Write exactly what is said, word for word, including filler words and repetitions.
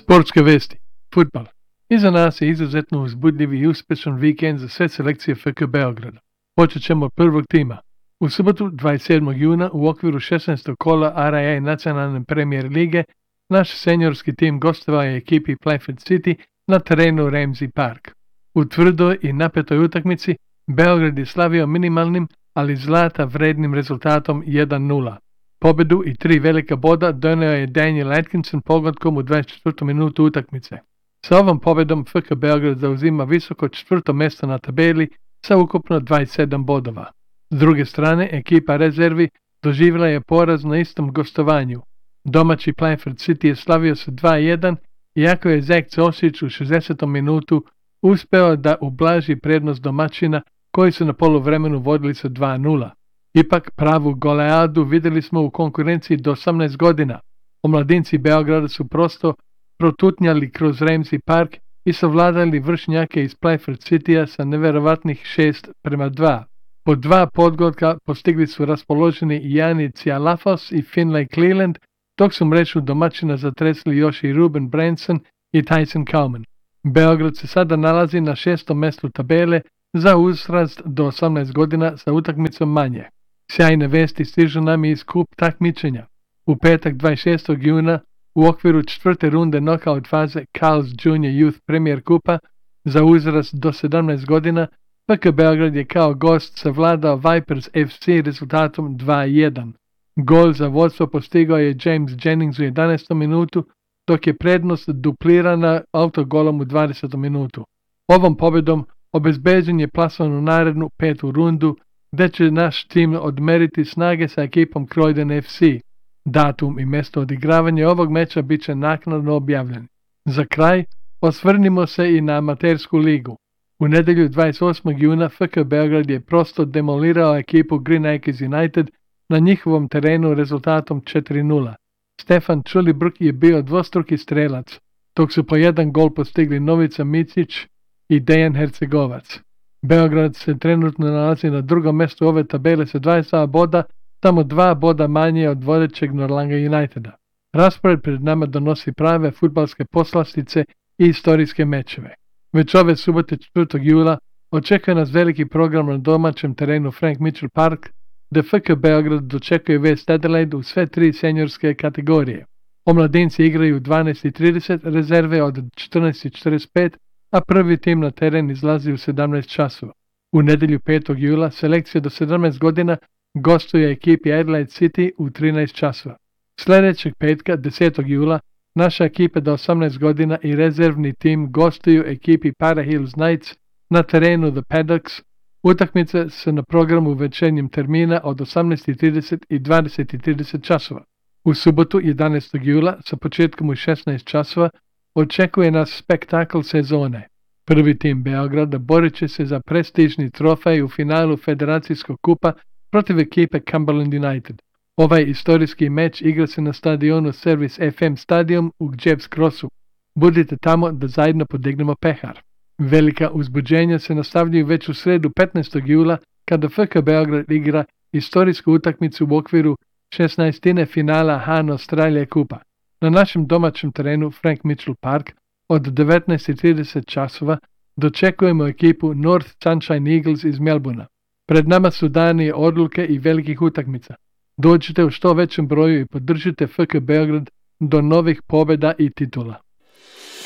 Sportske vesti. Fudbal. Iza nas je izuzetno uzbudljiv i uspješan vikend za sve selekcije F K Beograda. Počet ćemo od prvog tima. U subotu dvadeset sedmog juna u okviru šesnaestog kola R A A nacionalne premijer lige naš seniorski tim gostovao je ekipi Playford City na terenu Ramsey Park. U tvrdoj i napetoj utakmici Beograd je slavio minimalnim, ali zlata vrednim rezultatom jedan nula. Pobedu i tri velika boda donio je Daniel Atkinson pogodkom u dvadeset četvrtoj minutu utakmice. Sa ovom pobedom F K Beograd zauzima visoko četvrto mjesto na tabeli sa ukupno dvadeset sedam bodova. S druge strane, ekipa rezervi doživjela je poraz na istom gostovanju. Domaći Playford City je slavio se dva jedan, iako je Zek Cosić u šezdesetom minutu uspeo da ublaži prednost domaćina koji su na poluvremenu vodili sa dva nula. Ipak pravu goleadu vidjeli smo u konkurenciji do osamnaest godina. Omladinci Beograda su prosto protutnjali kroz Ramsey Park i savladali vršnjake iz Playford Citya sa neverovatnih šest prema dva. Po dva podgotka postigli su raspoloženi Jani Cialafos i Finlay Cleland, dok su mrežu domaćina zatresli još i Ruben Branson i Tyson Kauman. Beograd se sada nalazi na šestom mjestu tabele za uzrast do osamnaest godina sa utakmicom manje. Sjajne vesti stižu nam iz kup takmičenja. U petak dvadeset šestog juna u okviru četvrte runde knockout faze Carl's Junior Youth Premier Kupa za uzrast do sedamnaest godina F K Beograd je kao gost savladao Vipers F C rezultatom dva jedan. Gol za vodstvo postigao je James Jennings u jedanaestom minutu, dok je prednost duplirana autogolom u dvadesetom minutu. Ovom pobjedom obezbeđen je plasman u narednu petu rundu, gdje će naš tim odmeriti snage sa ekipom Croydon F C. Datum i mjesto odigravanja ovog meča bit će naknadno objavljeni. Za kraj, osvrnimo se i na amatersku ligu. U nedjelju dvadeset osmog juna F K Beograd je prosto demolirao ekipu Green Acres United na njihovom terenu rezultatom četiri nula. Stefan Čulibrk je bio dvostruki strelac, dok su po jedan gol postigli Novica Micić i Dejan Hercegovac. Beograd se trenutno nalazi na drugom mjestu ove tabele sa dvadeset dva boda, samo dva boda manje od vodećeg Norlanga Uniteda. Raspored pred nama donosi prave fudbalske poslastice i istorijske mečeve. Već ove subote četvrtog jula očekuje nas veliki program na domaćem terenu Frank Mitchell Park, gdje F K Beograd dočekuje West Adelaide u sve tri seniorske kategorije. Omladinci igraju u dvanaest i trideset, rezerve od četrnaest i četrdeset pet, a prvi tim na teren izlazi u sedamnaest časova. U nedjelju petog jula selekcija do sedamnaest godina gostuje ekipi Adelaide City u trinaest časova. Sljedećeg petka, desetog jula, naša ekipa do osamnaest godina i rezervni tim gostuju ekipi Para Hills Knights na terenu The Paddocks. Utakmice su na programu večernjem termina od osamnaest i trideset i dvadeset i trideset časova. U subotu jedanaestog jula sa početkom u šesnaest časova očekuje nas spektakl sezone. Prvi tim Beograda borit će se za prestižni trofej u finalu Federacijskog kupa protiv ekipe Cumberland United. Ovaj istorijski meč igra se na stadionu Service F M Stadium u Jeffs Crossu. Budite tamo da zajedno podignemo pehar. Velika uzbuđenja se nastavljaju već u sredu petnaestog jula kada F K Beograd igra istorijsku utakmicu u okviru šesnaestine finala Han Australije kupa. Na našem domaćem terenu Frank Mitchell Park od devetnaest i trideset časova dočekujemo ekipu North Sunshine Eagles iz Melbourna. Pred nama su dani odluke i velikih utakmica. Dođite u što većem broju i podržite F K Beograd do novih pobjeda i titula.